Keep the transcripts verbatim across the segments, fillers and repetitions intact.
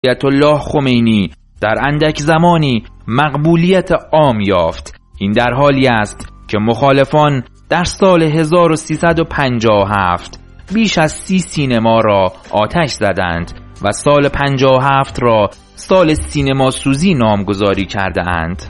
آیت الله خمینی در اندک زمانی مقبولیت عام یافت. این در حالی است که مخالفان در سال هزار و سیصد و پنجاه و هفت بیش از سی سینما را آتش زدند و سال پنجاه و هفت را سال سینما سوزی نامگذاری کرده اند.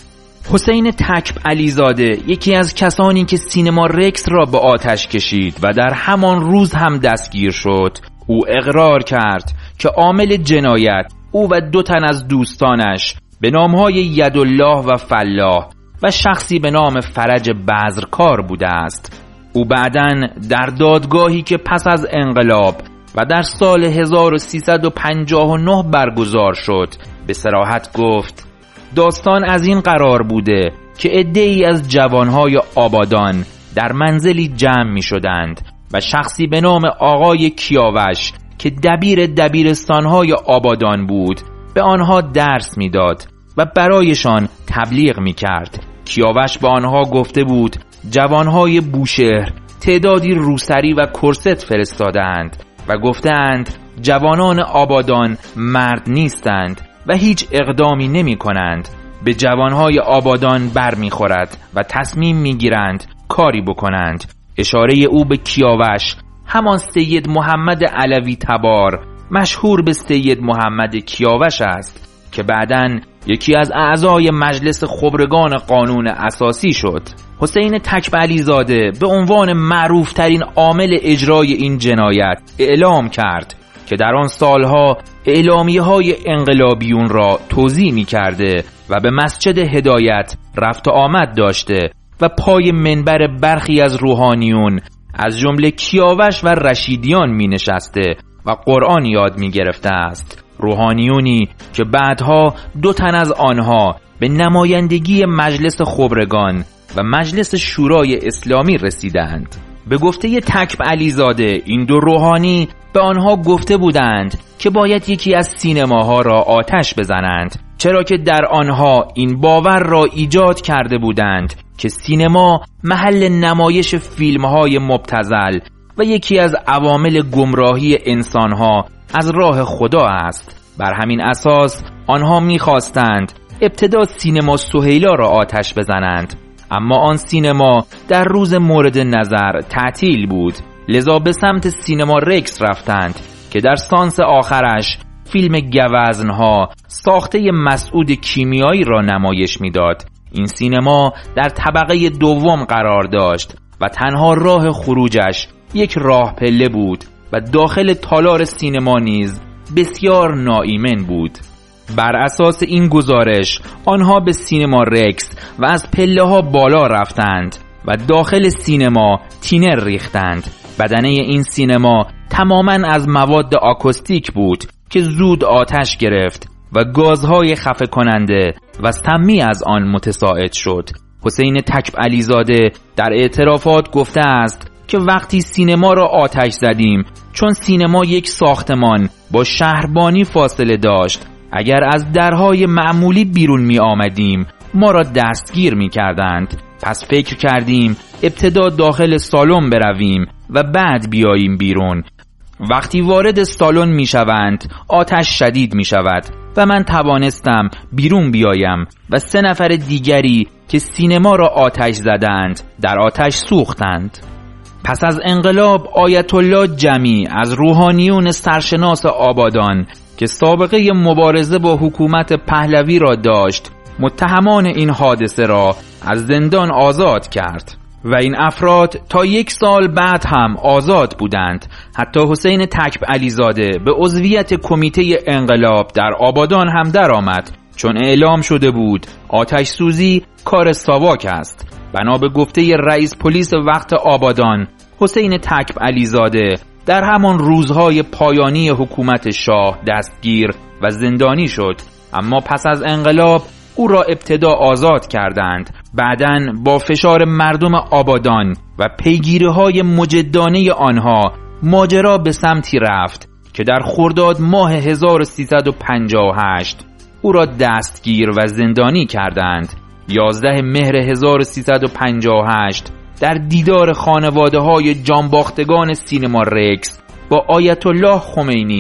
حسین تکب علیزاده یکی از کسانی که سینما رکس را به آتش کشید و در همان روز هم دستگیر شد. او اقرار کرد که عامل جنایت او و دو تن از دوستانش به نامهای یدالله و فلاح و شخصی به نام فرج بذرکار بوده است. او بعداً در دادگاهی که پس از انقلاب و در سال هزار و سیصد و پنجاه و نه برگزار شد به صراحت گفت داستان از این قرار بوده که عده‌ای از جوانهای آبادان در منزلی جمع می شدند و شخصی به نام آقای کیاوش که دبیر دبیرستانهای آبادان بود به آنها درس می داد و برایشان تبلیغ می کرد. کیاوش به آنها گفته بود جوانهای بوشهر تعدادی روسری و کرست فرستادند و گفتند جوانان آبادان مرد نیستند و هیچ اقدامی نمی کنند. به جوانهای آبادان بر می خورد و تصمیم می گیرند کاری بکنند. اشاره او به کیاوش همان سید محمد علوی تبار مشهور به سید محمد کیاوش است که بعداً یکی از اعضای مجلس خبرگان قانون اساسی شد. حسین تکب علیزاده به عنوان معروفترین عامل اجرای این جنایت اعلام کرد که در آن سالها اعلامیه‌های انقلابیون را توزیع می‌کرده و به مسجد هدایت رفت و آمد داشته و پای منبر برخی از روحانیون از جمله کیاوش و رشیدیان می‌نشسته و قرآن یاد می‌گرفته است. روحانیونی که بعدها دو تن از آنها به نمایندگی مجلس خبرگان و مجلس شورای اسلامی رسیدند. به گفته تکب علیزاده این دو روحانی به آنها گفته بودند که باید یکی از سینماها را آتش بزنند، چرا که در آنها این باور را ایجاد کرده بودند که سینما محل نمایش فیلم‌های مبتذل و یکی از عوامل گمراهی انسانها از راه خدا است. بر همین اساس آنها می‌خواستند ابتدا سینما سهیلا را آتش بزنند، اما آن سینما در روز مورد نظر تعطیل بود، لذا به سمت سینما رکس رفتند که در سانس آخرش فیلم گوزنها ساخته مسعود کیمیایی را نمایش میداد. این سینما در طبقه دوم قرار داشت و تنها راه خروجش یک راه پله بود و داخل تالار سینما نیز بسیار ناایمن بود. بر اساس این گزارش آنها به سینما رکس و از پله ها بالا رفتند و داخل سینما تینر ریختند. بدنه این سینما تماماً از مواد آکوستیک بود که زود آتش گرفت و گازهای خفه کننده و سمی از آن متساعد شد. حسین تکب علیزاده در اعترافات گفته است که وقتی سینما را آتش زدیم، چون سینما یک ساختمان با شهربانی فاصله داشت، اگر از درهای معمولی بیرون می آمدیم ما را دستگیر می کردند. پس فکر کردیم ابتدا داخل سالن برویم و بعد بیاییم بیرون. وقتی وارد سالن می شوند آتش شدید می شود و من توانستم بیرون بیایم و سه نفر دیگری که سینما را آتش زدند در آتش سوختند. پس از انقلاب آیت الله جمی از روحانیون سرشناس آبادان که سابقه مبارزه با حکومت پهلوی را داشت متهمان این حادثه را از زندان آزاد کرد و این افراد تا یک سال بعد هم آزاد بودند. حتی حسین تکب علیزاده به عضویت کمیته انقلاب در آبادان هم درآمد، چون اعلام شده بود آتش سوزی کار ساواک است. بنا به گفته رئیس پلیس وقت آبادان، حسین تکب علیزاده در همان روزهای پایانی حکومت شاه دستگیر و زندانی شد، اما پس از انقلاب او را ابتدا آزاد کردند. بعداً با فشار مردم آبادان و پیگیری‌های مجدانه آنها ماجرا به سمتی رفت که در خرداد ماه هزار و سیصد و پنجاه و هشت او را دستگیر و زندانی کردند. یازده مهر هزار و سیصد و پنجاه و هشت در دیدار خانواده‌های جانباختگان سینما رکس با آیت الله خمینی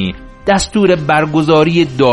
دستور برگزاری